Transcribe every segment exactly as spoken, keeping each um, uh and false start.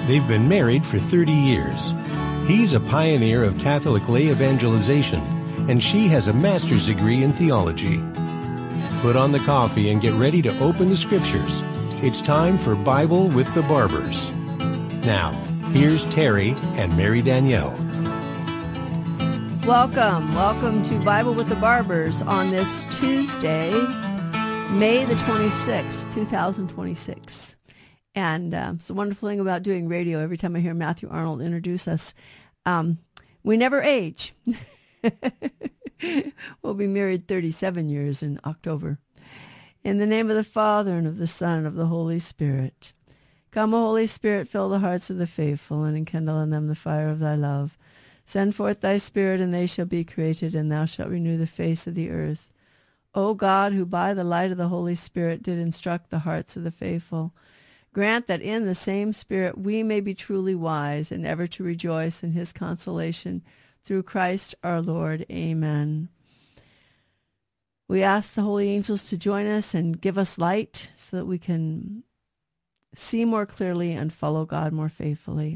They've been married for thirty years. He's a pioneer of Catholic lay evangelization, and she has a master's degree in theology. Put on the coffee and get ready to open the scriptures. It's time for Bible with the Barbers. Now, here's Terry and Mary Danielle. Welcome. Welcome to Bible with the Barbers on this Tuesday, May the twenty-sixth, twenty twenty-six. And uh, it's a wonderful thing about doing radio. Every time I hear Matthew Arnold introduce us, um, we never age. We'll be married thirty-seven years in October. In the name of the Father, and of the Son, and of the Holy Spirit. Come, O Holy Spirit, fill the hearts of the faithful, and enkindle in them the fire of thy love. Send forth thy Spirit, and they shall be created, and thou shalt renew the face of the earth. O God, who by the light of the Holy Spirit did instruct the hearts of the faithful, grant that in the same Spirit we may be truly wise and ever to rejoice in his consolation through Christ our Lord. Amen. We ask the holy angels to join us and give us light so that we can see more clearly and follow God more faithfully.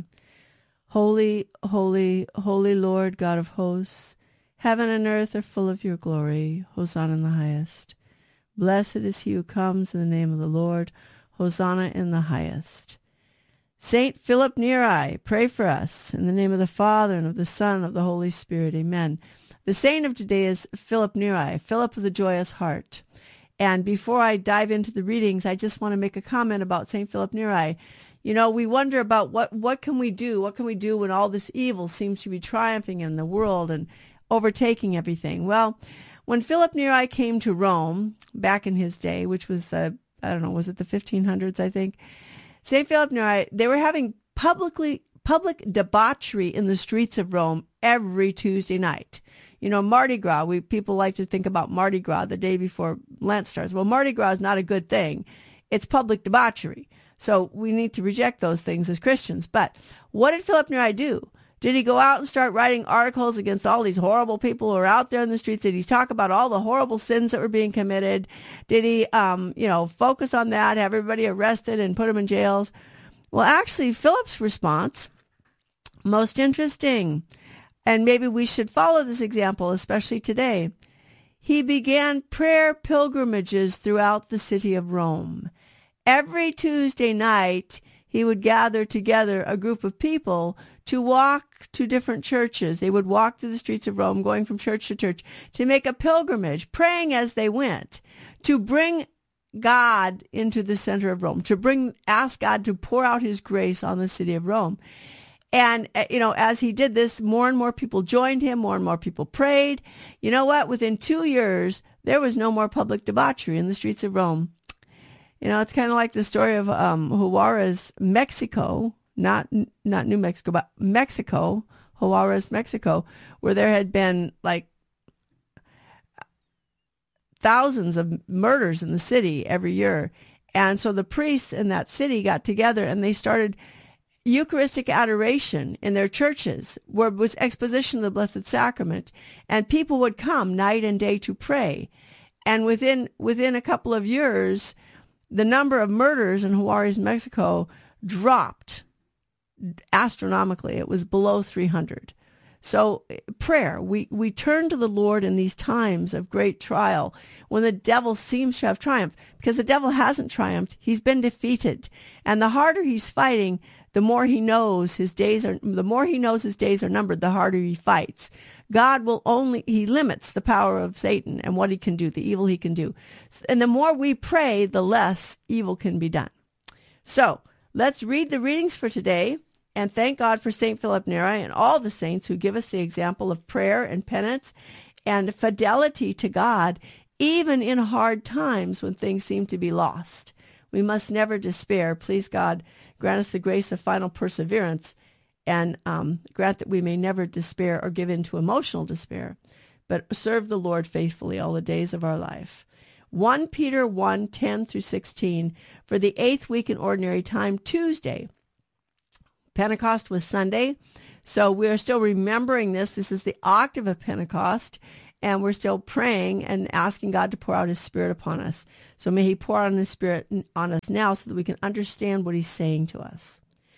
Holy, holy, holy Lord, God of hosts, heaven and earth are full of your glory. Hosanna in the highest. Blessed is he who comes in the name of the Lord. Hosanna in the highest. Saint Philip Neri, pray for us. In the name of the Father, and of the Son, and of the Holy Spirit. Amen. The saint of today is Philip Neri, Philip of the Joyous Heart. And before I dive into the readings, I just want to make a comment about Saint Philip Neri. You know, we wonder about what, what can we do? What can we do when all this evil seems to be triumphing in the world and overtaking everything? Well, when Philip Neri came to Rome back in his day, which was the I don't know, was it the fifteen hundreds, I think? Saint Philip Neri, they were having publicly public debauchery in the streets of Rome every Tuesday night. You know, Mardi Gras, we people like to think about Mardi Gras the day before Lent starts. Well, Mardi Gras is not a good thing. It's public debauchery. So we need to reject those things as Christians. But what did Philip Neri do? Did he go out and start writing articles against all these horrible people who are out there in the streets? Did he talk about all the horrible sins that were being committed? Did he, um, you know, focus on that, have everybody arrested and put them in jails? Well, actually, Philip's response, most interesting, and maybe we should follow this example, especially today. He began prayer pilgrimages throughout the city of Rome. Every Tuesday night, he would gather together a group of people to walk to different churches. They would walk through the streets of Rome, going from church to church, to make a pilgrimage, praying as they went, to bring God into the center of Rome, to bring, ask God to pour out his grace on the city of Rome. And, you know, as he did this, more and more people joined him, more and more people prayed. You know what? Within two years, there was no more public debauchery in the streets of Rome. You know, it's kind of like the story of um, Juarez, Mexico, not not New Mexico, but Mexico, Juarez, Mexico, where there had been like thousands of murders in the city every year. And so the priests in that city got together and they started Eucharistic adoration in their churches, where it was exposition of the Blessed Sacrament. And people would come night and day to pray. And within within a couple of years, the number of murders in Juarez, Mexico dropped astronomically. It was below three hundred. So prayer, we, we turn to the Lord in these times of great trial when the devil seems to have triumphed, because the devil hasn't triumphed. He's been defeated. And the harder he's fighting, the more he knows his days are, the more he knows his days are numbered, the harder he fights. God will only, he limits the power of Satan and what he can do, the evil he can do. And the more we pray, the less evil can be done. So let's read the readings for today and thank God for Saint Philip Neri and all the saints who give us the example of prayer and penance and fidelity to God, even in hard times when things seem to be lost. We must never despair. Please, God, grant us the grace of final perseverance, and um, grant that we may never despair or give in to emotional despair, but serve the Lord faithfully all the days of our life. First Peter one, ten through sixteen, for the eighth week in ordinary time, Tuesday. Pentecost was Sunday, so we are still remembering this. This is the octave of Pentecost, and we're still praying and asking God to pour out his Spirit upon us. So may he pour out his Spirit on us now so that we can understand what he's saying to us.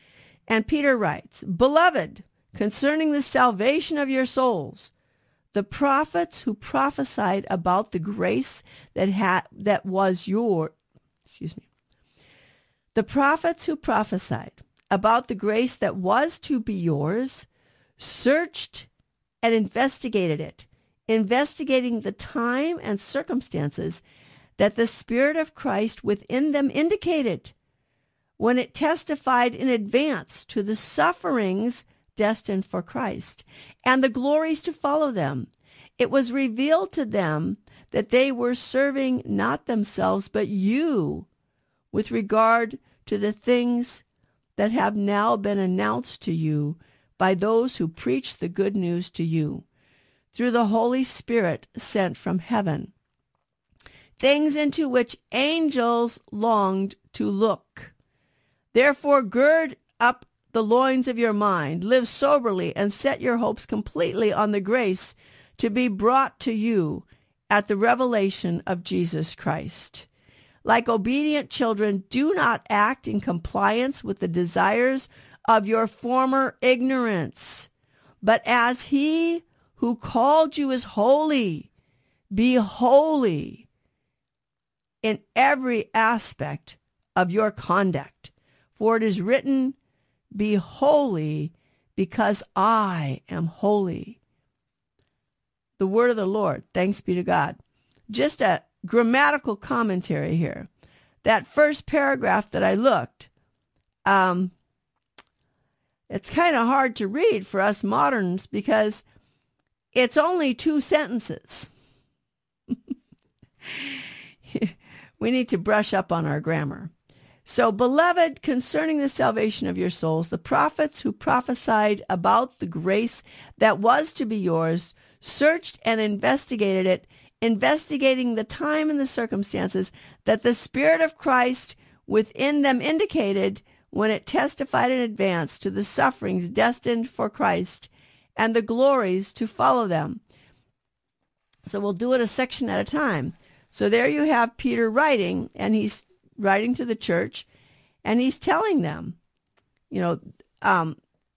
And Peter writes, Beloved, concerning the salvation of your souls, the prophets who prophesied about the grace that ha- that was your, excuse me, the prophets who prophesied about the grace that was to be yours, searched and investigated it, investigating the time and circumstances that the Spirit of Christ within them indicated when it testified in advance to the sufferings destined for Christ and the glories to follow them. It was revealed to them that they were serving not themselves but you with regard to the things that have now been announced to you by those who preach the good news to you through the Holy Spirit sent from heaven, things into which angels longed to look. Therefore gird up the loins of your mind, live soberly, and set your hopes completely on the grace to be brought to you at the revelation of Jesus Christ. Like obedient children, do not act in compliance with the desires of your former ignorance, but as he who called you is holy, be holy in every aspect of your conduct. For it is written, be holy because I am holy. The word of the Lord. Thanks be to God. Just a grammatical commentary here. That first paragraph that I looked, um, it's kind of hard to read for us moderns because it's only two sentences. We need to brush up on our grammar. So, beloved, concerning the salvation of your souls, the prophets who prophesied about the grace that was to be yours searched and investigated it, investigating the time and the circumstances that the Spirit of Christ within them indicated when it testified in advance to the sufferings destined for Christ and the glories to follow them. So we'll do it a section at a time. So there you have Peter writing, and he's writing to the church, and he's telling them, you know, um,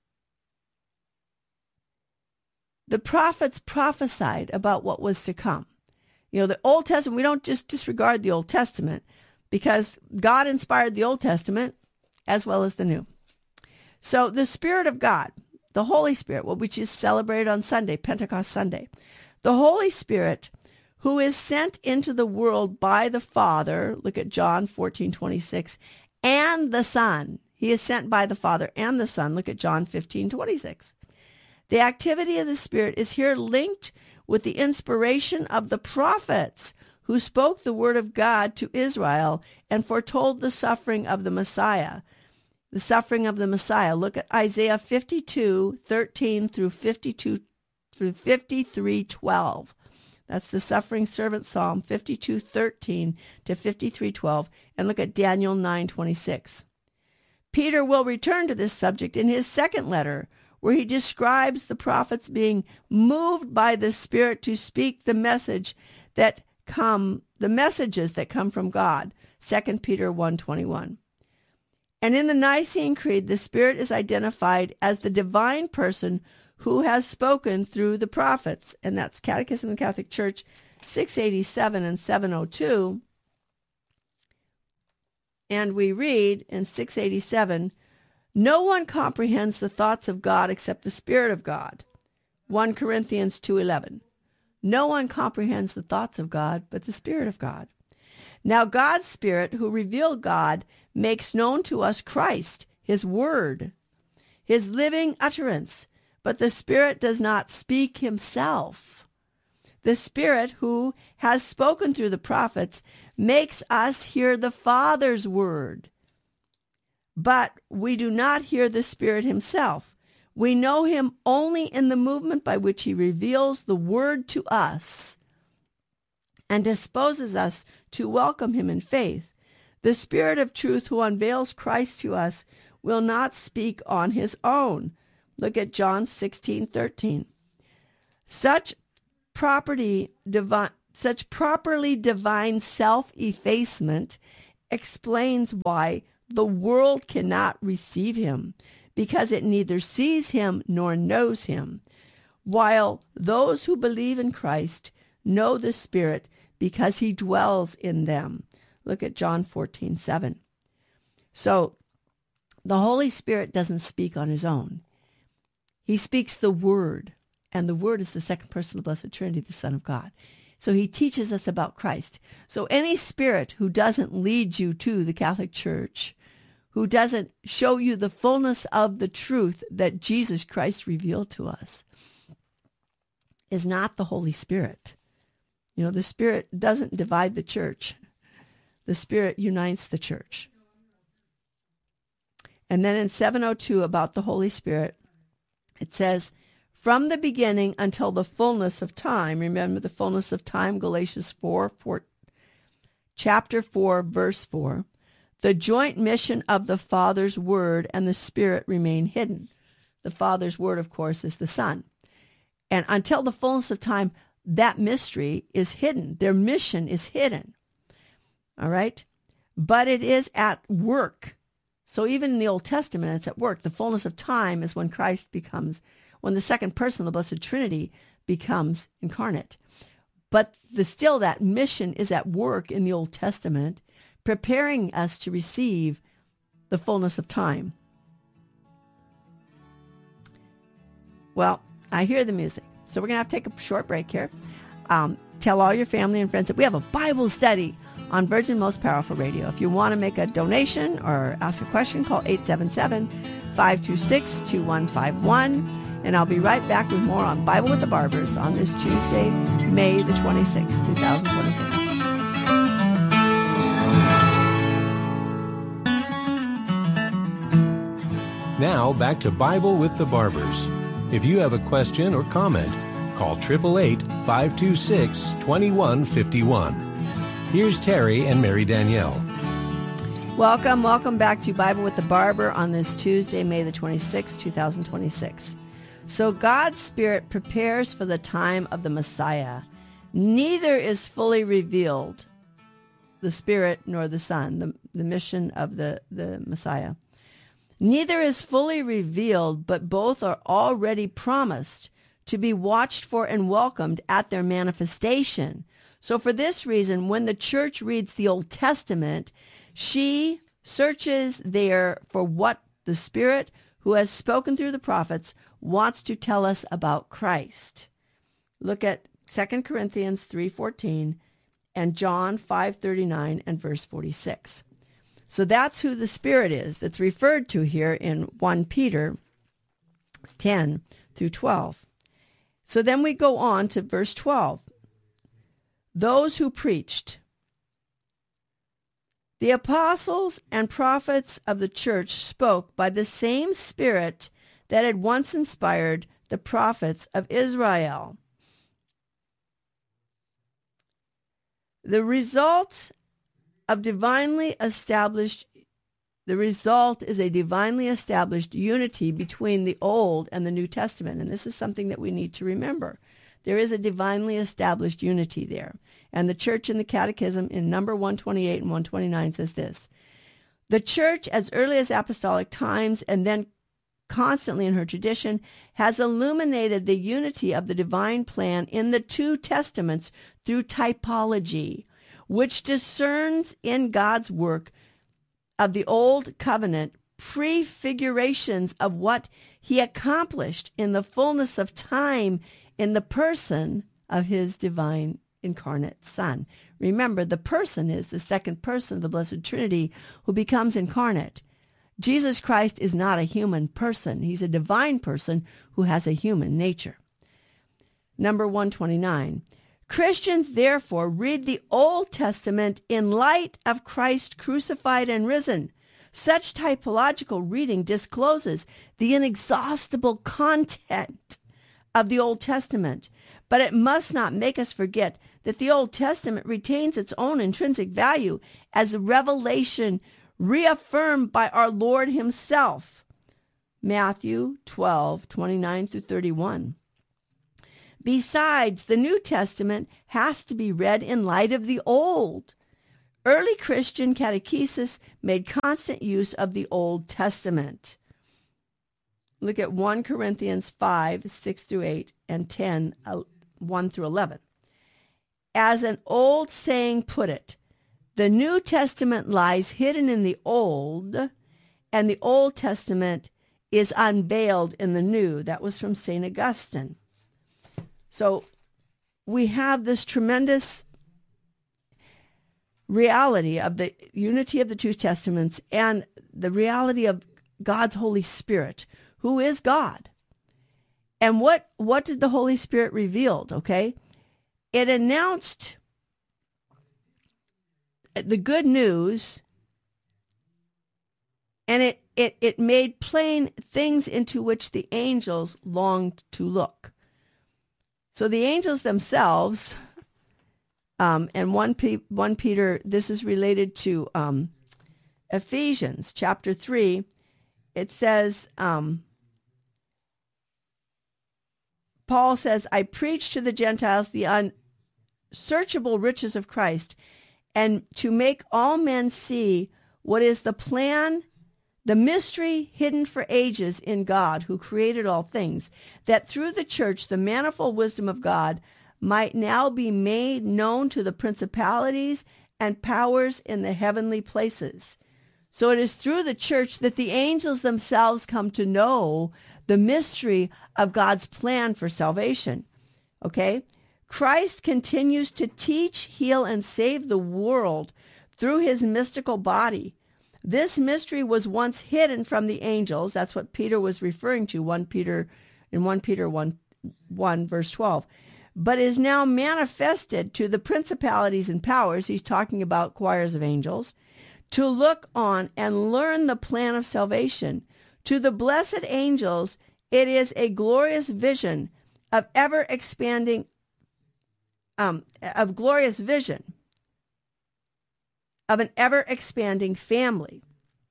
the prophets prophesied about what was to come. You know, the Old Testament, we don't just disregard the Old Testament because God inspired the Old Testament as well as the New. So the Spirit of God, the Holy Spirit, which is celebrated on Sunday, Pentecost Sunday, the Holy Spirit who is sent into the world by the Father, look at John fourteen twenty-six, and the Son. He is sent by the Father and the Son. Look at John fifteen twenty-six. The activity of the Spirit is here linked with the inspiration of the prophets who spoke the word of God to Israel and foretold the suffering of the Messiah. The suffering of the Messiah. Look at Isaiah fifty-two thirteen through fifty-two through fifty-three twelve. That's the suffering servant psalm, fifty-two thirteen to fifty-three twelve. And look at Daniel nine twenty-six. Peter will return to this subject in his second letter, where he describes the prophets being moved by the Spirit to speak the message that come, the messages that come from God, Second Peter one twenty-one. And in the Nicene Creed, the Spirit is identified as the divine person who has spoken through the prophets, and that's Catechism of the Catholic Church six eighty-seven and seven oh two. And we read in six eighty-seven, no one comprehends the thoughts of God except the Spirit of God. First Corinthians two eleven. No one comprehends the thoughts of God but the Spirit of God. Now God's Spirit, who revealed God, makes known to us Christ, his word, his living utterance, but the Spirit does not speak himself. The Spirit, who has spoken through the prophets, makes us hear the Father's word. But we do not hear the Spirit himself. We know him only in the movement by which he reveals the word to us and disposes us to welcome him in faith. The Spirit of truth who unveils Christ to us will not speak on his own. Look at John sixteen thirteen. Such property divine, such properly divine self-effacement explains why the world cannot receive him, because it neither sees him nor knows him, while those who believe in Christ know the Spirit because he dwells in them. Look at John fourteen seven. So the Holy Spirit doesn't speak on his own. He speaks the Word, and the Word is the second person of the Blessed Trinity, the Son of God. So he teaches us about Christ. So any spirit who doesn't lead you to the Catholic Church, who doesn't show you the fullness of the truth that Jesus Christ revealed to us, is not the Holy Spirit. You know, the Spirit doesn't divide the church. The Spirit unites the church. And then in seven oh two about the Holy Spirit, it says, from the beginning until the fullness of time. Remember the fullness of time, Galatians four, four, chapter four, verse four. The joint mission of the Father's Word and the Spirit remain hidden. The Father's Word, of course, is the Son. And until the fullness of time, that mystery is hidden. Their mission is hidden. All right? But it is at work. So even in the Old Testament, it's at work. The fullness of time is when Christ becomes, when the second person of the Blessed Trinity becomes incarnate. But the, still that mission is at work in the Old Testament, preparing us to receive the fullness of time. Well, I hear the music. So we're going to have to take a short break here. Um, tell all your family and friends that we have a Bible study on Virgin Most Powerful Radio. If you want to make a donation or ask a question, call eight seven seven, five two six, two one five one. And I'll be right back with more on Bible with the Barbers on this Tuesday, May the twenty-sixth, two thousand twenty-six. Now back to Bible with the Barbers. If you have a question or comment, call eight eight eight, five two six, two one five one. Here's Terry and Mary Danielle. Welcome, welcome back to Bible with the Barber on this Tuesday, May the twenty-sixth, two thousand twenty-six. So God's Spirit prepares for the time of the Messiah. Neither is fully revealed, the Spirit nor the Son, the, the mission of the, the Messiah. Neither is fully revealed, but both are already promised to be watched for and welcomed at their manifestation. So for this reason, when the church reads the Old Testament, she searches there for what the Spirit who has spoken through the prophets wants to tell us about Christ. Look at Second Corinthians three fourteen and John five thirty-nine and verse forty-six. So that's who the Spirit is that's referred to here in First Peter ten through twelve. So then we go on to verse twelve. Those who preached. The apostles and prophets of the church spoke by the same Spirit that had once inspired the prophets of Israel. The result of divinely established, the result is a divinely established unity between the Old and the New Testament. And this is something that we need to remember. There is a divinely established unity there. And the church in the Catechism in number one twenty-eight and one twenty-nine says this: the church, as early as apostolic times and then constantly in her tradition, has illuminated the unity of the divine plan in the two testaments through typology, which discerns in God's work of the Old Covenant prefigurations of what he accomplished in the fullness of time in the person of his divine incarnate Son. Remember, the person is the second person of the Blessed Trinity who becomes incarnate. Jesus Christ is not a human person. He's a divine person who has a human nature. Number one twenty-nine. Christians, therefore, read the Old Testament in light of Christ crucified and risen. Such typological reading discloses the inexhaustible content of the Old Testament, but it must not make us forget that the Old Testament retains its own intrinsic value as a revelation reaffirmed by our Lord himself. Matthew twelve, twenty-nine through thirty-one. Besides, the New Testament has to be read in light of the Old. Early Christian catechesis made constant use of the Old Testament. look at First Corinthians five, six through eight, and ten, one through eleven. As an old saying put it, the New Testament lies hidden in the Old, and the Old Testament is unveiled in the New. That was from Saint Augustine. So we have this tremendous reality of the unity of the two testaments and the reality of God's Holy Spirit, who is God. And what, what did the Holy Spirit reveal? Okay? It announced the good news, and it, it, it made plain things into which the angels longed to look. So the angels themselves, um, and one, P, one Peter, this is related to um, Ephesians chapter three. It says, um, Paul says, I preach to the Gentiles the unsearchable riches of Christ, and to make all men see what is the plan, the mystery hidden for ages in God, who created all things, that through the church the manifold wisdom of God might now be made known to the principalities and powers in the heavenly places. So it is through the church that the angels themselves come to know the mystery of God's plan for salvation. Okay? Christ continues to teach, heal, and save the world through his mystical body. This mystery was once hidden from the angels. That's what Peter was referring to, First Peter in First Peter one, one, verse twelve. But is now manifested to the principalities and powers. He's talking about choirs of angels, to look on and learn the plan of salvation. To the blessed angels, it is a glorious vision of ever expanding, um, of glorious vision of an ever expanding family.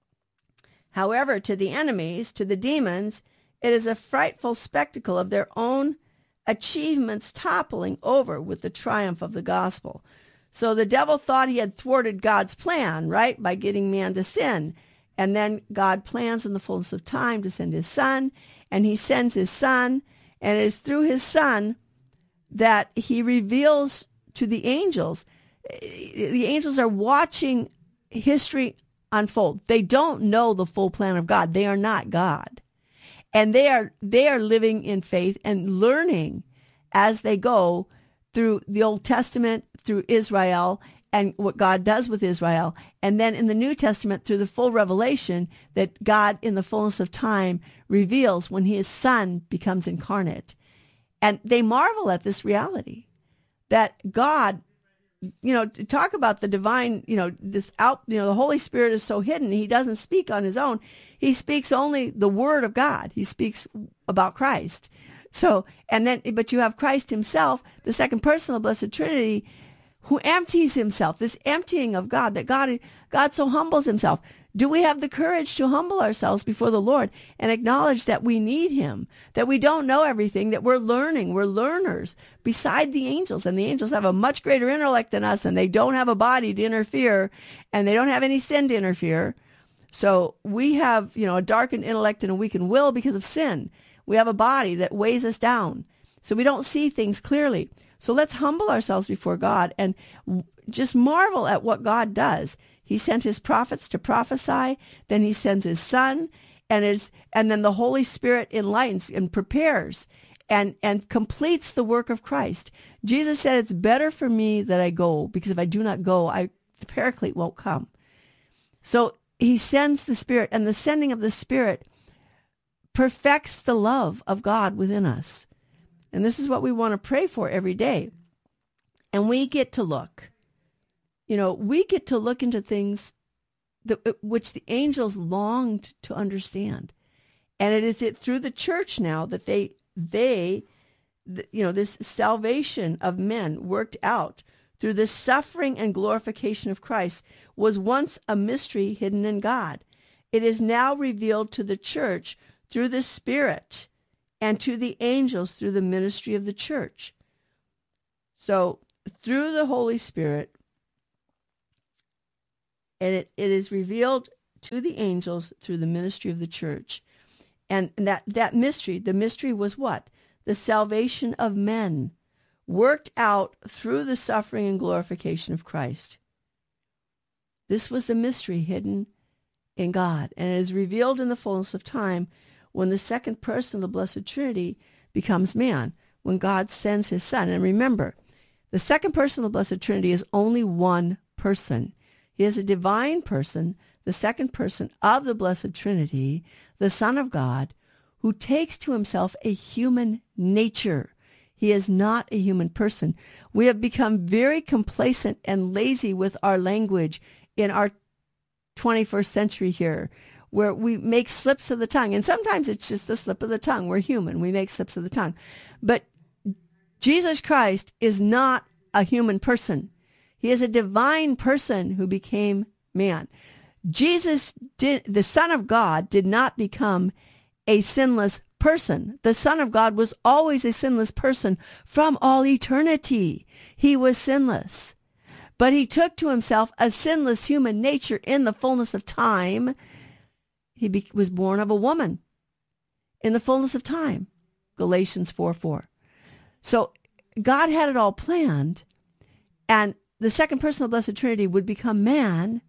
However, to the enemies, to the demons, it is a frightful spectacle of their own achievements toppling over with the triumph of the gospel. So the devil thought he had thwarted God's plan, right, by getting man to sin. And then God plans in the fullness of time to send his son, and he sends his son, and it is through his son that he reveals to the angels. The angels are watching history unfold. They don't know the full plan of God. They are not God. And they are they are living in faith and learning as they go through the Old Testament, through Israel, and what God does with Israel, and then in the New Testament through the full revelation that God in the fullness of time reveals when his son becomes incarnate. And they marvel at this reality that God, you know, to talk about the divine, you know, this out, you know, the Holy Spirit is so hidden. He doesn't speak on his own. He speaks only the word of God. He speaks about Christ. So, and then, but you have Christ himself, the second person of the Blessed Trinity, who empties himself, this emptying of God, that God, God so humbles himself. Do we have the courage to humble ourselves before the Lord and acknowledge that we need him, that we don't know everything, that we're learning, we're learners beside the angels, and the angels have a much greater intellect than us, and they don't have a body to interfere, and they don't have any sin to interfere. So we have, you know, a darkened intellect and a weakened will because of sin. We have a body that weighs us down, so we don't see things clearly. So let's humble ourselves before God and just marvel at what God does. He sent his prophets to prophesy, then he sends his son, and is and then the Holy Spirit enlightens and prepares and, and completes the work of Christ. Jesus said, it's better for me that I go, because if I do not go, I, the Paraclete won't come. So he sends the Spirit, and the sending of the Spirit perfects the love of God within us. And this is what we want to pray for every day. And we get to look. You know, we get to look into things that, which the angels longed to understand. And it is it through the church now that they, they, you know, this salvation of men worked out through the suffering and glorification of Christ was once a mystery hidden in God. It is now revealed to the church through the Spirit and to the angels through the ministry of the church. So through the Holy Spirit, and it, it is revealed to the angels through the ministry of the church. And that, that mystery, the mystery was what? The salvation of men, worked out through the suffering and glorification of Christ. This was the mystery hidden in God, and it is revealed in the fullness of time when the second person of the Blessed Trinity becomes man, when God sends his Son. And remember, the second person of the Blessed Trinity is only one person. He is a divine person, the second person of the Blessed Trinity, the Son of God, who takes to himself a human nature. He is not a human person. We have become very complacent and lazy with our language in our twenty-first century here, where we make slips of the tongue. And sometimes it's just the slip of the tongue. We're human. We make slips of the tongue. But Jesus Christ is not a human person. He is a divine person who became man. Jesus, did, the Son of God, did not become a sinless person. The Son of God was always a sinless person from all eternity. He was sinless. But he took to himself a sinless human nature in the fullness of time. He be, was born of a woman in the fullness of time. Galatians four four. So God had it all planned, and the second person of the Blessed Trinity would become man,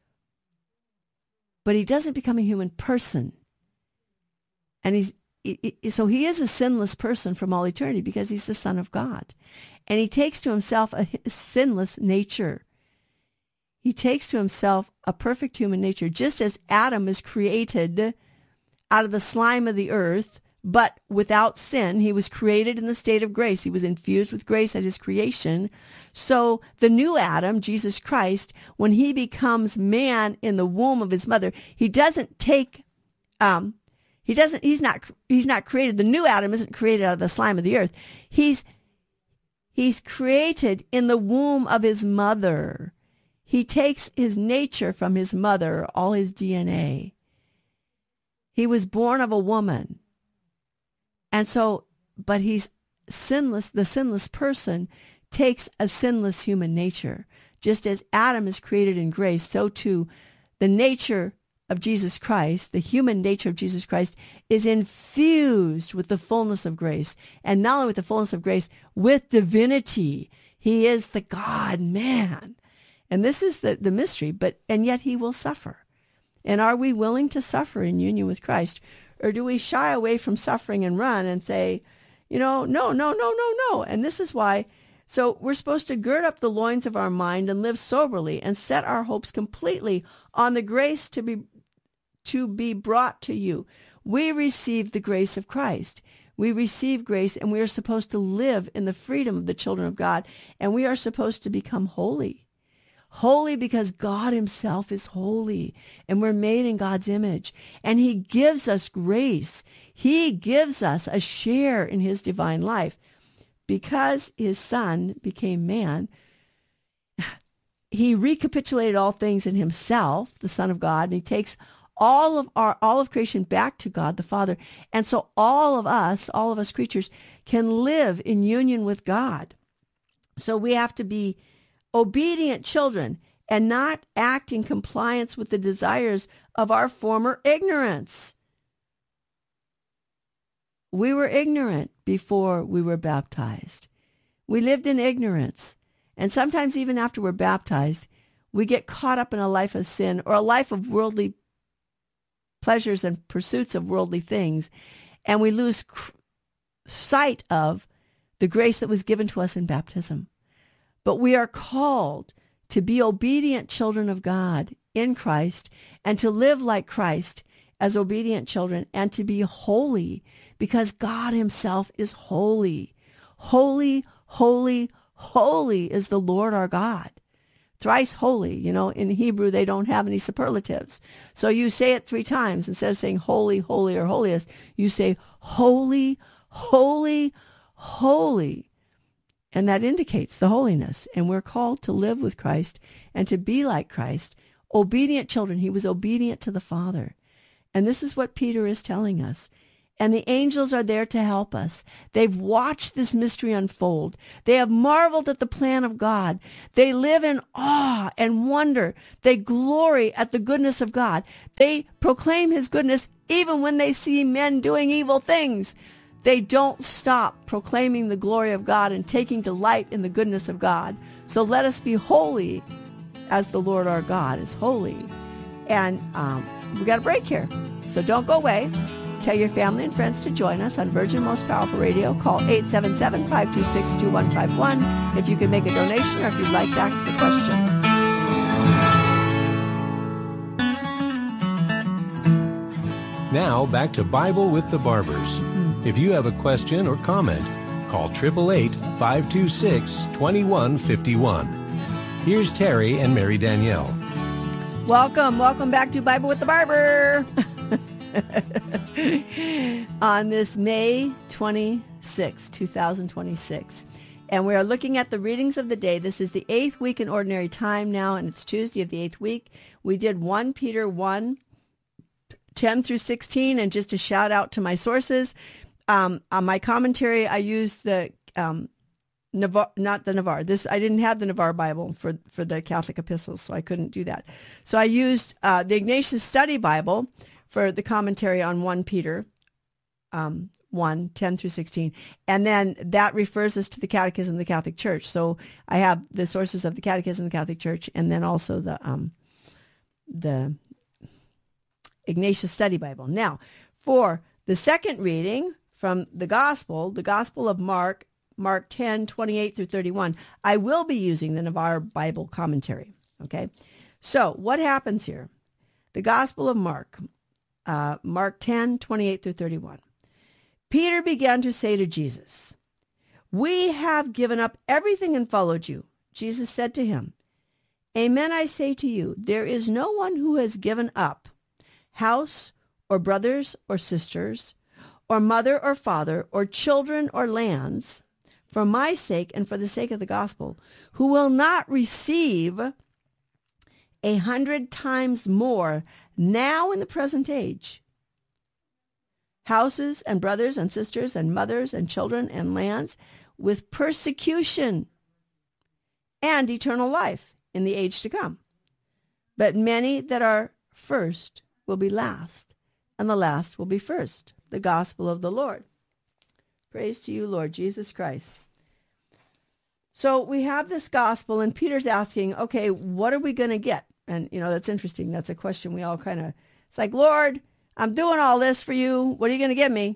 but he doesn't become a human person. And he's so he is a sinless person from all eternity because he's the Son of God. And he takes to himself a sinless nature. He takes to himself a perfect human nature, just as Adam is created out of the slime of the earth, but without sin. He was created in the state of grace. He was infused with grace at his creation. So the new Adam, Jesus Christ, when he becomes man in the womb of his mother, he doesn't take... Um, He doesn't, he's not, he's not created. The new Adam isn't created out of the slime of the earth. He's, he's created in the womb of his mother. He takes his nature from his mother, all his D N A. He was born of a woman. And so, but he's sinless. The sinless person takes a sinless human nature. Just as Adam is created in grace, so too the nature of Jesus Christ, the human nature of Jesus Christ, is infused with the fullness of grace. And not only with the fullness of grace, with divinity. He is the God-man. And this is the, the mystery, but and yet he will suffer. And are we willing to suffer in union with Christ? Or do we shy away from suffering and run and say, you know, no, no, no, no, no. And this is why, so we're supposed to gird up the loins of our mind and live soberly and set our hopes completely on the grace to be to be brought to you. We receive the grace of Christ. We receive grace, and we are supposed to live in the freedom of the children of God, and we are supposed to become holy. Holy because God himself is holy, and we're made in God's image, and he gives us grace. He gives us a share in his divine life. Because his Son became man, he recapitulated all things in himself, the Son of God, and he takes all of our, all of creation back to God the Father. And so all of us, all of us creatures can live in union with God. So we have to be obedient children and not act in compliance with the desires of our former ignorance. We were ignorant before we were baptized. We lived in ignorance. And sometimes even after we're baptized, we get caught up in a life of sin or a life of worldly pleasures and pursuits of worldly things, and we lose cr- sight of the grace that was given to us in baptism. But we are called to be obedient children of God in Christ and to live like Christ as obedient children and to be holy because God himself is holy. Holy, holy, holy is the Lord our God. Thrice holy. You know, in Hebrew, they don't have any superlatives. So you say it three times. Instead of saying holy, holy, or holiest, you say holy, holy, holy. And that indicates the holiness. And we're called to live with Christ and to be like Christ. Obedient children. He was obedient to the Father. And this is what Peter is telling us. And the angels are there to help us. They've watched this mystery unfold. They have marveled at the plan of God. They live in awe and wonder. They glory at the goodness of God. They proclaim his goodness even when they see men doing evil things. They don't stop proclaiming the glory of God and taking delight in the goodness of God. So let us be holy as the Lord our God is holy. And um, we got a break here. So don't go away. Tell your family and friends to join us on Virgin Most Powerful Radio. Call eight seven seven, five two six, two one five one if you can make a donation or if you'd like to ask a question. Now back to Bible with the Barbers. If you have a question or comment, call eight eight eight, five two six, two one five one. Here's Terry and Mary Danielle. Welcome, welcome back to Bible with the Barber. On this May twenty-sixth, twenty twenty-six. And we are looking at the readings of the day. This is the eighth week in Ordinary Time now, and it's Tuesday of the eighth week. We did First Peter one, ten through sixteen, and just a shout out to my sources. Um, on my commentary, I used the, um, Navar, not the Navarre. This I didn't have the Navarre Bible for, for the Catholic epistles, so I couldn't do that. So I used uh, the Ignatius Study Bible for the commentary on First Peter um, one, ten through sixteen. And then that refers us to the Catechism of the Catholic Church. So I have the sources of the Catechism of the Catholic Church and then also the um, the Ignatius Study Bible. Now, for the second reading from the Gospel, the Gospel of Mark, Mark ten, twenty-eight through thirty-one, I will be using the Navarre Bible commentary. Okay? So what happens here? The Gospel of Mark, Uh, Mark ten, twenty-eight through thirty-one. Peter began to say to Jesus, "We have given up everything and followed you." Jesus said to him, "Amen, I say to you, there is no one who has given up house or brothers or sisters or mother or father or children or lands for my sake and for the sake of the gospel, who will not receive a hundred times more now in the present age, houses and brothers and sisters and mothers and children and lands with persecution and eternal life in the age to come. But many that are first will be last, and the last will be first." The gospel of the Lord. Praise to you, Lord Jesus Christ. So we have this gospel, and Peter's asking, okay, what are we going to get? And, you know, that's interesting. That's a question we all kind of, it's like, Lord, I'm doing all this for you. What are you going to give me?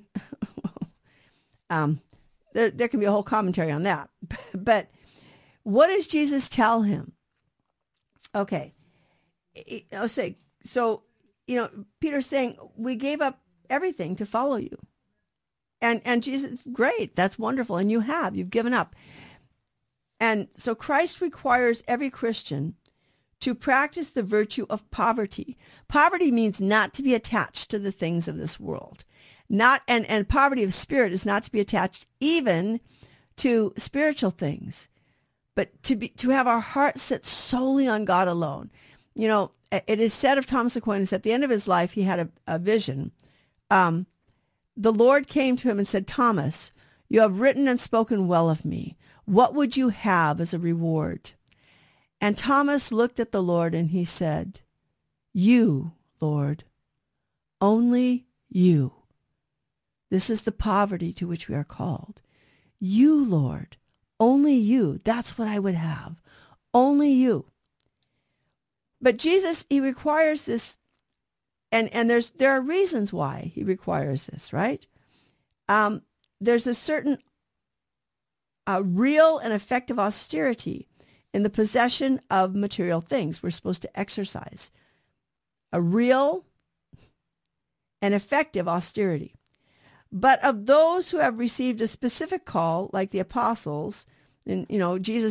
um, there, there can be a whole commentary on that. But what does Jesus tell him? Okay. I'll say, so, you know, Peter's saying, we gave up everything to follow you. And, and Jesus, great. That's wonderful. And you have, you've given up. And so Christ requires every Christian to practice the virtue of poverty. Poverty means not to be attached to the things of this world. Not and, and poverty of spirit is not to be attached even to spiritual things, but to be to have our heart set solely on God alone. You know, it is said of Thomas Aquinas at the end of his life, he had a, a vision. Um, the Lord came to him and said, "Thomas, you have written and spoken well of me. What would you have as a reward?" And Thomas looked at the Lord and he said, "You, Lord, only you." This is the poverty to which we are called. You, Lord, only you. That's what I would have. Only you. But Jesus, he requires this, and, and there's there are reasons why he requires this, right? Um, there's a certain uh, real and effective austerity in the possession of material things. We're supposed to exercise a real and effective austerity. But of those who have received a specific call, like the apostles, and, you know, Jesus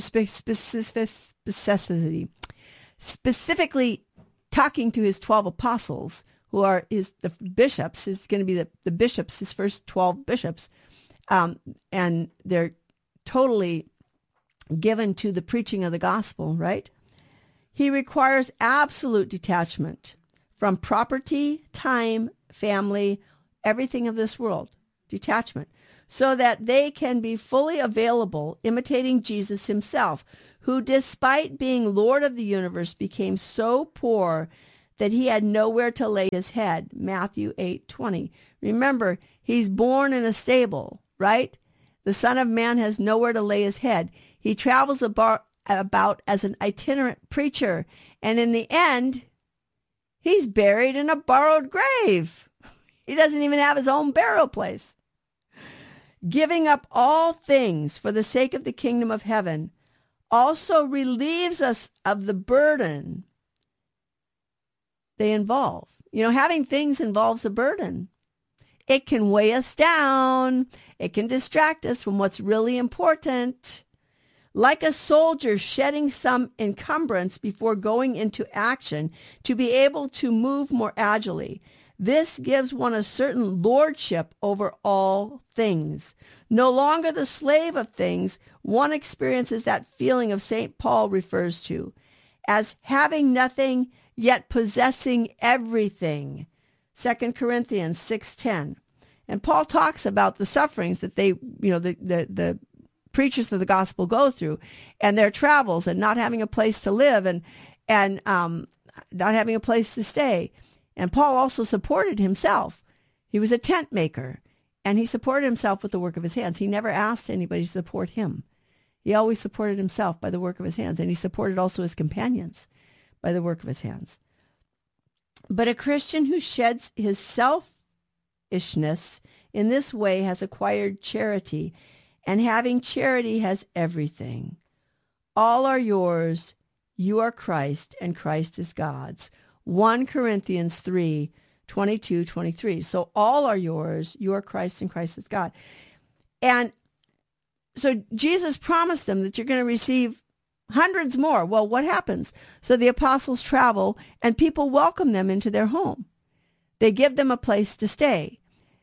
specificity, specifically talking to his twelve apostles, who are his the bishops, is going to be the, the bishops, his first twelve bishops, um, and they're totally given to the preaching of the gospel, right? He requires absolute detachment from property, time, family, everything of this world, detachment, so that they can be fully available, imitating Jesus himself, who, despite being Lord of the universe, became so poor that he had nowhere to lay his head. Matthew eight twenty. Remember, he's born in a stable, right? The Son of Man has nowhere to lay his head. He travels about, about as an itinerant preacher, and in the end, he's buried in a borrowed grave. He doesn't even have his own burial place. Giving up all things for the sake of the kingdom of heaven also relieves us of the burden they involve. You know, having things involves a burden. It can weigh us down. It can distract us from what's really important. Like a soldier shedding some encumbrance before going into action to be able to move more agilely. This gives one a certain lordship over all things. No longer the slave of things, one experiences that feeling of Saint Paul refers to as having nothing yet possessing everything. Second Corinthians six ten. And Paul talks about the sufferings that they, you know, the, the, the preachers of the gospel go through, and their travels, and not having a place to live, and and um, not having a place to stay. And Paul also supported himself. He was a tent maker, and he supported himself with the work of his hands. He never asked anybody to support him. He always supported himself by the work of his hands, and he supported also his companions by the work of his hands. But a Christian who sheds his selfishness in this way has acquired charity, and having charity has everything. All are yours. You are Christ, and Christ is God's. First Corinthians three, twenty-two, twenty-three. So all are yours. You are Christ, and Christ is God. And so Jesus promised them that you're going to receive hundreds more. Well, what happens? So the apostles travel, and people welcome them into their home. They give them a place to stay.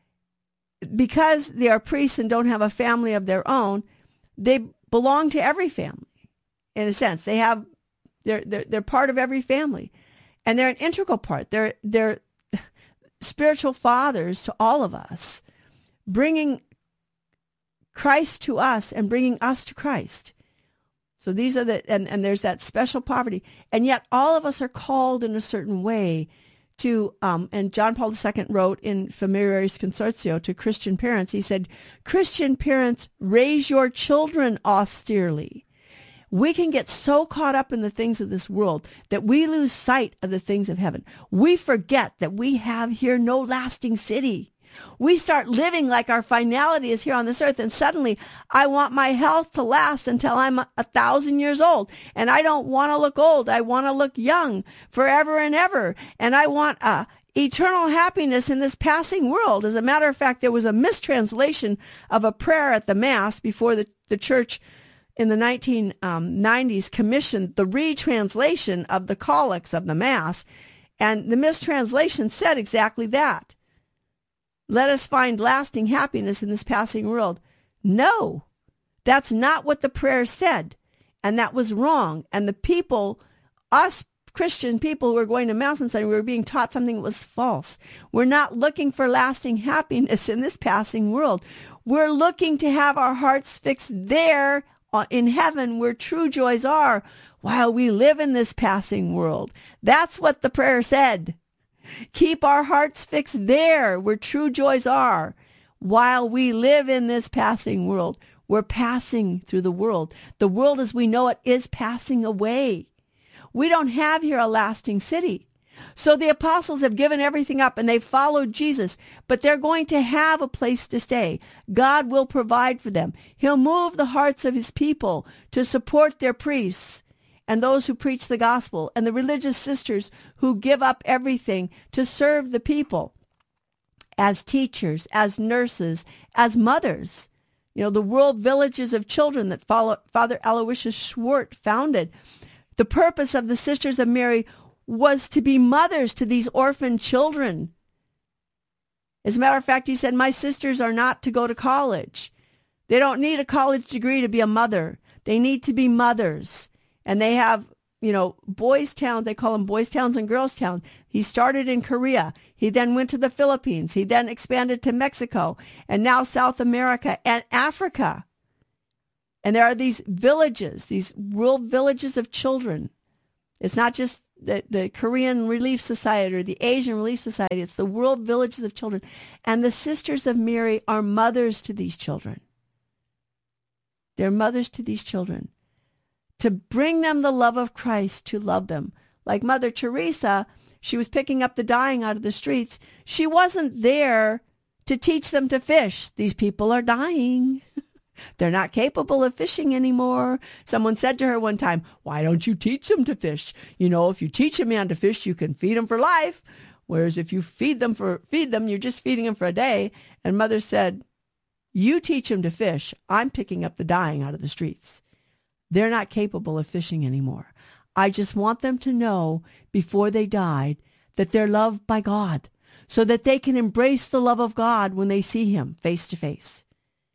Because they are priests and don't have a family of their own, they belong to every family. In a sense, they have they're they're, they're part of every family, and they're an integral part. They're they're spiritual fathers to all of us, bringing Christ to us and bringing us to Christ. So these are the and, and there's that special poverty, and yet all of us are called in a certain way to, um, and John Paul the Second wrote in Familiaris Consortio to Christian parents, he said, Christian parents, raise your children austerely. We can get so caught up in the things of this world that we lose sight of the things of heaven. We forget that we have here no lasting city. We start living like our finality is here on this earth, and suddenly I want my health to last until I'm a thousand years old, and I don't want to look old. I want to look young forever and ever, and I want uh, eternal happiness in this passing world. As a matter of fact, there was a mistranslation of a prayer at the Mass before the, the church in the nineteen nineties commissioned the retranslation of the collects of the Mass, and the mistranslation said exactly that. Let us find lasting happiness in this passing world. No, that's not what the prayer said. And that was wrong. And the people, us Christian people who were going to Mass on Sunday, we were being taught something that was false. We're not looking for lasting happiness in this passing world. We're looking to have our hearts fixed there in heaven where true joys are while we live in this passing world. That's what the prayer said. Keep our hearts fixed there where true joys are while we live in this passing world. We're passing through the world. The world as we know it is passing away. We don't have here a lasting city. So the apostles have given everything up and they've followed Jesus, but they're going to have a place to stay. God will provide for them. He'll move the hearts of his people to support their priests and those who preach the gospel, and the religious sisters who give up everything to serve the people as teachers, as nurses, as mothers. You know, the World Villages of Children that Father Aloysius Schwart founded. The purpose of the Sisters of Mary was to be mothers to these orphan children. As a matter of fact, he said, my sisters are not to go to college. They don't need a college degree to be a mother. They need to be mothers. And they have you know, boys' town, they call them boys' towns and girls' towns. He started in Korea. He then went to the Philippines. He then expanded to Mexico and now South America and Africa. And there are these villages, these rural villages of children. It's not just the, the Korean Relief Society or the Asian Relief Society. It's the world villages of children. And the Sisters of Mary are mothers to these children. They're mothers to these children. To bring them the love of Christ, to love them. Like Mother Teresa, she was picking up the dying out of the streets. She wasn't there to teach them to fish. These people are dying. They're not capable of fishing anymore. Someone said to her one time, why don't you teach them to fish? You know, if you teach a man to fish, you can feed him for life. Whereas if you feed them for feed them, you're just feeding them for a day. And Mother said, you teach them to fish. I'm picking up the dying out of the streets. They're not capable of fishing anymore. I just want them to know before they died that they're loved by God so that they can embrace the love of God when they see him face to face.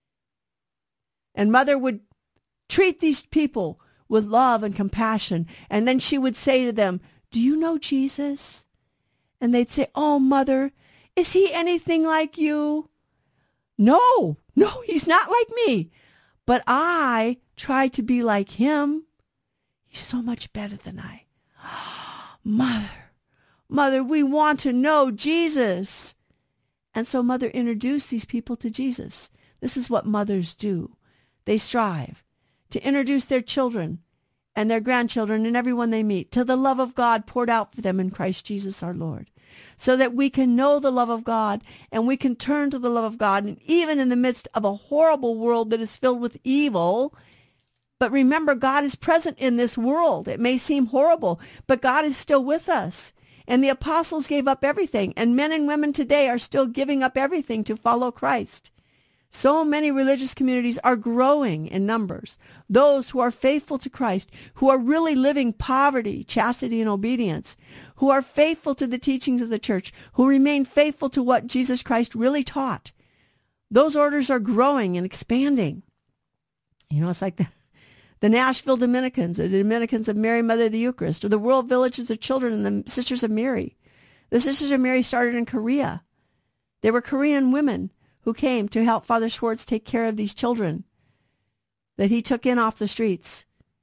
And Mother would treat these people with love and compassion. And then she would say to them, do you know Jesus? And they'd say, oh, Mother, is he anything like you? No, no, he's not like me. But I try to be like him. He's so much better than I. Mother, Mother, we want to know Jesus. And so Mother introduced these people to Jesus. This is what mothers do. They strive to introduce their children and their grandchildren and everyone they meet to the love of God poured out for them in Christ Jesus our Lord, so that we can know the love of God and we can turn to the love of God. And even in the midst of a horrible world that is filled with evil, but remember, God is present in this world. It may seem horrible, but God is still with us. And the apostles gave up everything, and men and women today are still giving up everything to follow Christ. So many religious communities are growing in numbers. Those who are faithful to Christ, who are really living poverty, chastity, and obedience, who are faithful to the teachings of the church, who remain faithful to what Jesus Christ really taught. Those orders are growing and expanding. You know, it's like the, the Nashville Dominicans, or the Dominicans of Mary, Mother of the Eucharist, or the World Villages of Children and the Sisters of Mary. The Sisters of Mary started in Korea. They were Korean women who came to help Father Schwartz take care of these children that he took in off the streets.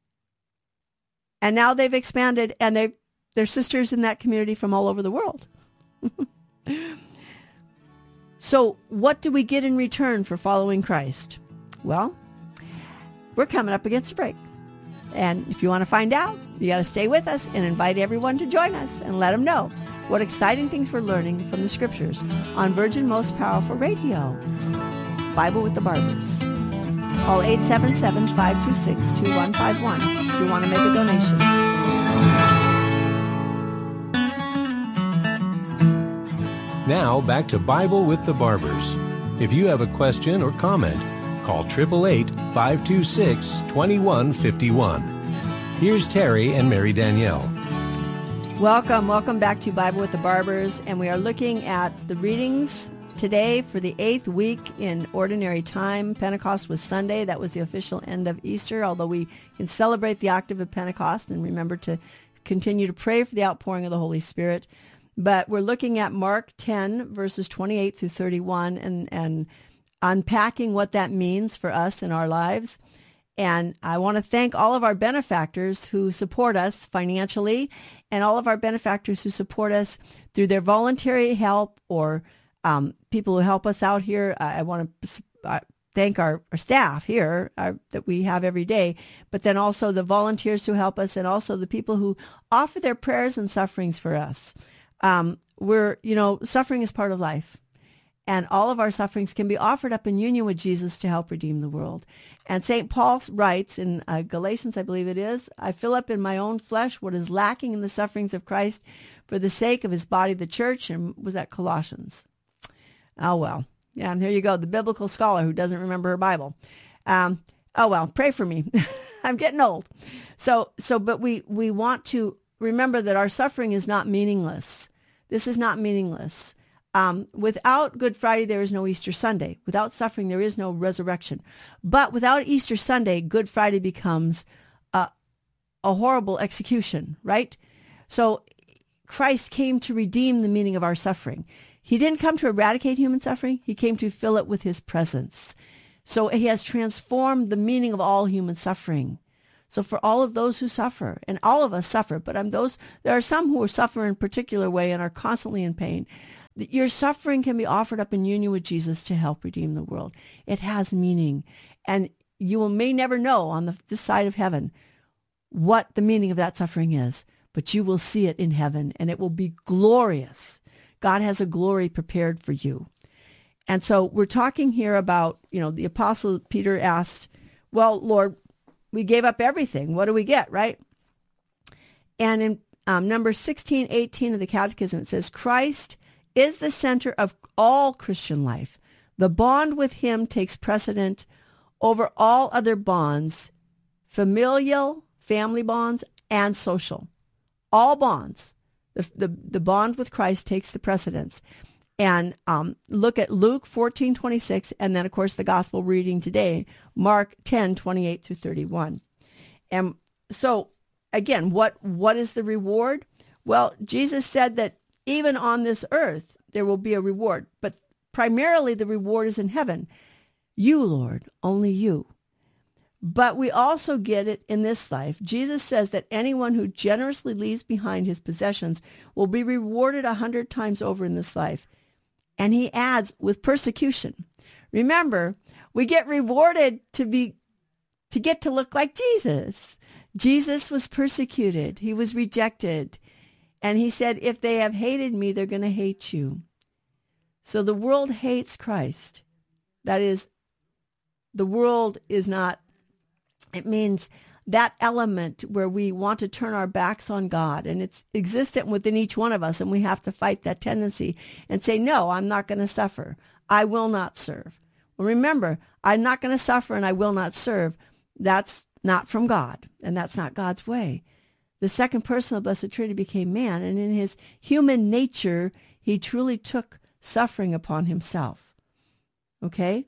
And now they've expanded, and they've, they're sisters in that community from all over the world. So what do we get in return for following Christ? Well, we're coming up against a break. And if you want to find out, you got to stay with us and invite everyone to join us and let them know what exciting things we're learning from the Scriptures on Virgin Most Powerful Radio. Bible with the Barbers. Call eight seven seven, five two six, two one five one if you want to make a donation. Now back to Bible with the Barbers. If you have a question or comment, call eight eight eight, five two six, two one five one. Here's Terry and Mary Danielle. Welcome, welcome back to Bible with the Barbers, and we are looking at the readings today for the eighth week in Ordinary Time. Pentecost was Sunday. That was the official end of Easter, although we can celebrate the octave of Pentecost and remember to continue to pray for the outpouring of the Holy Spirit. But we're looking at Mark ten, verses twenty-eight through thirty-one, and, and unpacking what that means for us in our lives. And I want to thank all of our benefactors who support us financially, and all of our benefactors who support us through their voluntary help, or um, people who help us out here. I, I want to uh, thank our, our staff here uh, that we have every day, but then also the volunteers who help us, and also the people who offer their prayers and sufferings for us. Um, we're, you know, suffering is part of life. And all of our sufferings can be offered up in union with Jesus to help redeem the world. And Saint Paul writes in uh, Galatians, I believe it is, I fill up in my own flesh what is lacking in the sufferings of Christ for the sake of his body, the church. And was that Colossians? Oh, well. Yeah, and here you go, the biblical scholar who doesn't remember her Bible. Um, oh, well, pray for me. I'm getting old. So, so, but we, we want to remember that our suffering is not meaningless. This is not meaningless. Um, without Good Friday, there is no Easter Sunday. Without suffering, there is no resurrection. But without Easter Sunday, Good Friday becomes a, a horrible execution, right? So Christ came to redeem the meaning of our suffering. He didn't come to eradicate human suffering. He came to fill it with his presence. So he has transformed the meaning of all human suffering. So for all of those who suffer, and all of us suffer, but I'm those, there are some who suffer in a particular way and are constantly in pain. Your suffering can be offered up in union with Jesus to help redeem the world. It has meaning. And you will, may never know on the, this side of heaven what the meaning of that suffering is, but you will see it in heaven, and it will be glorious. God has a glory prepared for you. And so we're talking here about, you know, the Apostle Peter asked, well, Lord, we gave up everything. What do we get, right? And in um, number sixteen eighteen of the Catechism, it says, Christ is the center of all Christian life. The bond with him takes precedent over all other bonds, familial, family bonds, and social. All bonds. The, the, the bond with Christ takes the precedence. And um, look at Luke fourteen twenty-six, and then, of course, the gospel reading today, Mark ten twenty-eight through thirty-one. And so, again, what what is the reward? Well, Jesus said that even on this earth, there will be a reward. But primarily, the reward is in heaven. You, Lord, only you. But we also get it in this life. Jesus says that anyone who generously leaves behind his possessions will be rewarded a hundred times over in this life. And he adds, with persecution. Remember, we get rewarded to be, to get to look like Jesus. Jesus was persecuted. He was rejected. And he said, if they have hated me, they're going to hate you. So the world hates Christ. That is, the world is not, it means that element where we want to turn our backs on God, and it's existent within each one of us, and we have to fight that tendency and say, no, I'm not going to suffer. I will not serve. Well, remember, I'm not going to suffer and I will not serve. That's not from God, and that's not God's way. The second person of the Blessed Trinity became man, and in his human nature, he truly took suffering upon himself. Okay?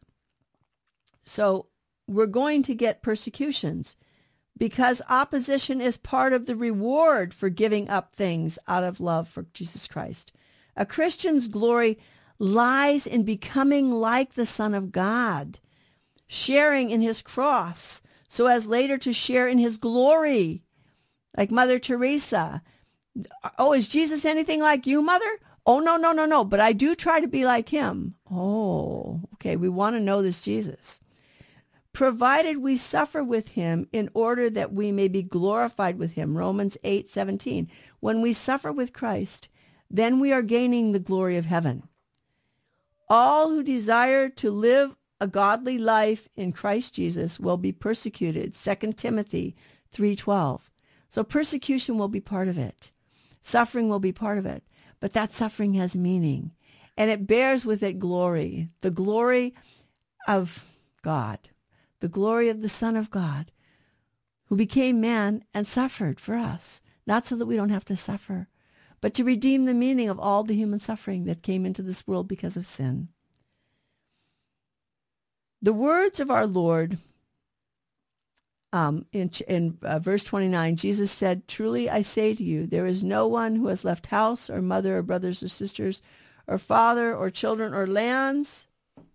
So we're going to get persecutions, because opposition is part of the reward for giving up things out of love for Jesus Christ. A Christian's glory lies in becoming like the Son of God, sharing in his cross so as later to share in his glory. Like Mother Teresa. Oh, is Jesus anything like you, Mother? Oh, no, no, no, no. But I do try to be like him. Oh, okay. We want to know this Jesus. Provided we suffer with him in order that we may be glorified with him. Romans eight seventeen. When we suffer with Christ, then we are gaining the glory of heaven. All who desire to live a godly life in Christ Jesus will be persecuted. Second Timothy three twelve. So persecution will be part of it. Suffering will be part of it. But that suffering has meaning. And it bears with it glory. The glory of God. The glory of the Son of God, who became man and suffered for us. Not so that we don't have to suffer, but to redeem the meaning of all the human suffering that came into this world because of sin. The words of our Lord, um, in, in uh, verse twenty-nine, Jesus said, truly I say to you, there is no one who has left house or mother or brothers or sisters or father or children or lands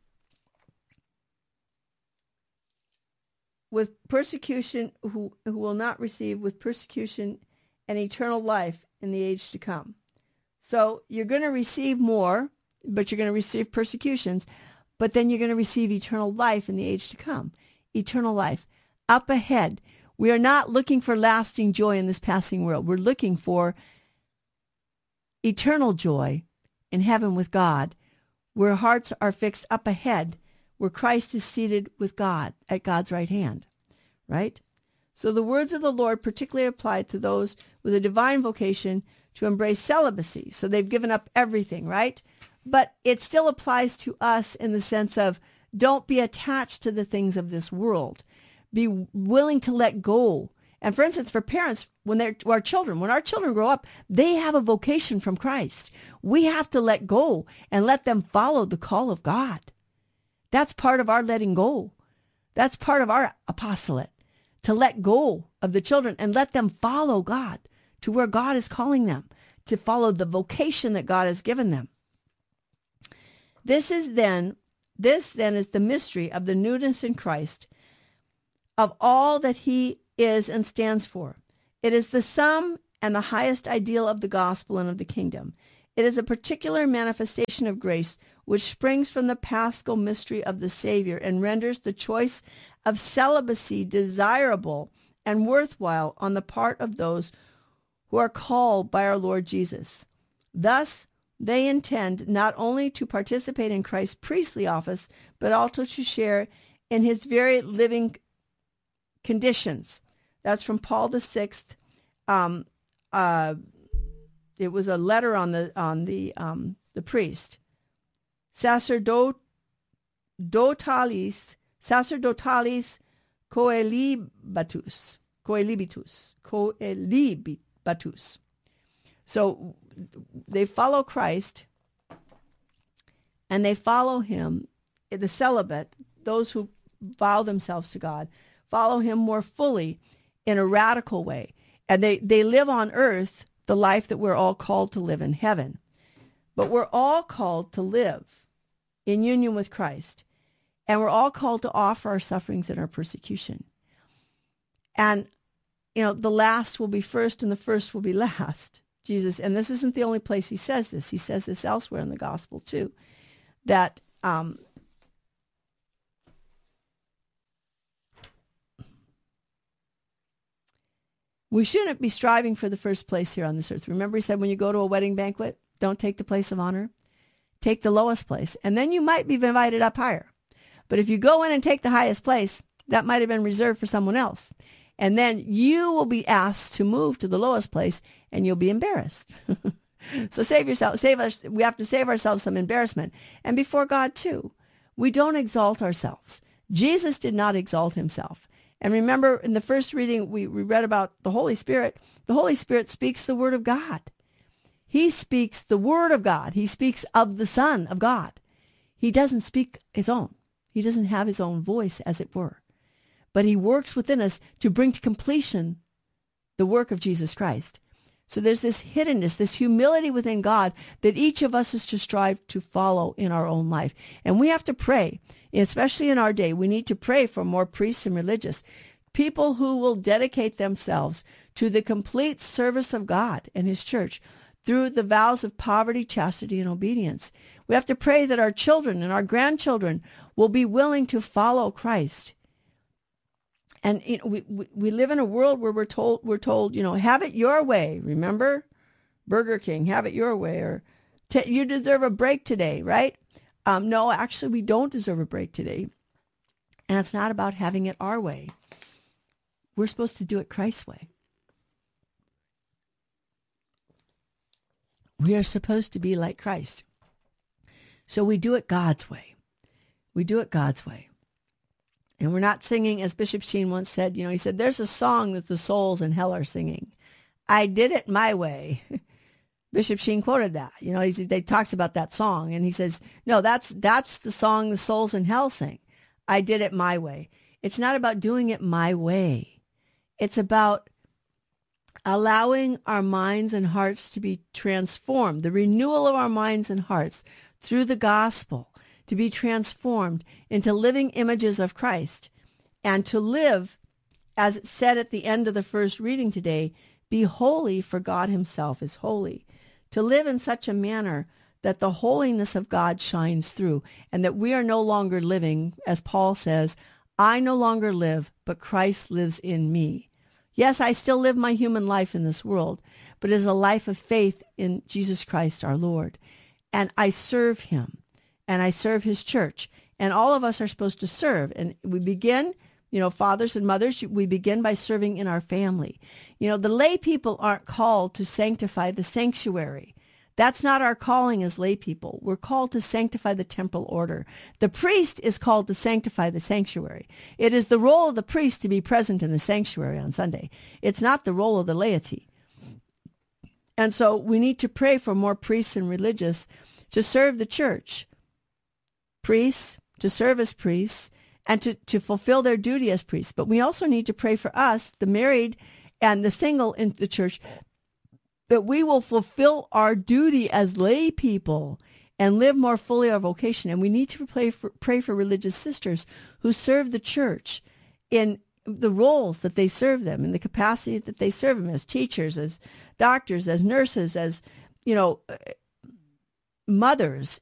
with persecution, who, who will not receive with persecution and eternal life in the age to come. So you're going to receive more, but you're going to receive persecutions, but then you're going to receive eternal life in the age to come. Eternal life. Up ahead. We are not looking for lasting joy in this passing world. We're looking for eternal joy in heaven with God, where hearts are fixed up ahead, where Christ is seated with God at God's right hand, right? So the words of the Lord particularly apply to those with a divine vocation to embrace celibacy. So they've given up everything, right? But it still applies to us in the sense of don't be attached to the things of this world. Be willing to let go. And for instance, for parents, when they're our children, when our children grow up, they have a vocation from Christ. We have to let go and let them follow the call of God. That's part of our letting go. That's part of our apostolate. to let go of the children and let them follow God to where God is calling them, to follow the vocation that God has given them. This is then, this then is the mystery of the newness in Christ, of all that he is and stands for. It is the sum and the highest ideal of the gospel and of the kingdom. It is a particular manifestation of grace which springs from the paschal mystery of the Savior and renders the choice of celibacy desirable and worthwhile on the part of those who are called by our Lord Jesus. Thus, they intend not only to participate in Christ's priestly office, but also to share in his very living conditions. That's from Paul the Sixth. Um, uh, it was a letter on the on the um, the priest. Sacerdotalis, sacerdotalis coelibatus, coelibitus, coelibatus. So they follow Christ, and they follow him, the celibate, those who vow themselves to God, follow him more fully in a radical way. And they, they live on earth the life that we're all called to live in heaven. But we're all called to live in union with Christ. And we're all called to offer our sufferings and our persecution. And, you know, the last will be first and the first will be last. Jesus, and this isn't the only place he says this. He says this elsewhere in the gospel too, that um, we shouldn't be striving for the first place here on this earth. Remember he said when you go to a wedding banquet, don't take the place of honor. Take the lowest place, and then you might be invited up higher. But if you go in and take the highest place, that might have been reserved for someone else. And then you will be asked to move to the lowest place, and you'll be embarrassed. So save yourself. Save us. We have to save ourselves some embarrassment. And before God, too, we don't exalt ourselves. Jesus did not exalt himself. And remember, in the first reading, we, we read about the Holy Spirit. The Holy Spirit speaks the word of God. He speaks the word of God. He speaks of the Son of God. He doesn't speak his own. He doesn't have his own voice, as it were. But he works within us to bring to completion the work of Jesus Christ. So there's this hiddenness, this humility within God that each of us is to strive to follow in our own life. And we have to pray, especially in our day. We need to pray for more priests and religious, people who will dedicate themselves to the complete service of God and his church through the vows of poverty, chastity, and obedience. We have to pray that our children and our grandchildren will be willing to follow Christ. And you know, we, we we live in a world where we're told we're told you know have it your way. Remember, Burger King, have it your way, or t- you deserve a break today, right? Um, no, actually, we don't deserve a break today, and it's not about having it our way. We're supposed to do it Christ's way. We are supposed to be like Christ, so we do it God's way. We do it God's way. And we're not singing, as Bishop Sheen once said, you know, he said, there's a song that the souls in hell are singing. I did it my way. Bishop Sheen quoted that. You know, he, they talks about that song. And he says, no, that's that's the song the souls in hell sing. I did it my way. It's not about doing it my way. It's about allowing our minds and hearts to be transformed, the renewal of our minds and hearts through the gospel, to be transformed into living images of Christ, and to live, as it said at the end of the first reading today, be holy, for God himself is holy. To live in such a manner that the holiness of God shines through, and that we are no longer living, as Paul says, I no longer live, but Christ lives in me. Yes, I still live my human life in this world, but it is a life of faith in Jesus Christ our Lord. And I serve him. And I serve his church. And all of us are supposed to serve. And we begin, you know, fathers and mothers, we begin by serving in our family. You know, the lay people aren't called to sanctify the sanctuary. That's not our calling as lay people. We're called to sanctify the temple order. The priest is called to sanctify the sanctuary. It is the role of the priest to be present in the sanctuary on Sunday. It's not the role of the laity. And so we need to pray for more priests and religious to serve the church. Priests to serve as priests, and to, to fulfill their duty as priests. But we also need to pray for us, the married and the single in the church, that we will fulfill our duty as lay people and live more fully our vocation. And we need to pray for, pray for religious sisters who serve the church in the roles that they serve them, in the capacity that they serve them, as teachers, as doctors, as nurses, as, you know, mothers,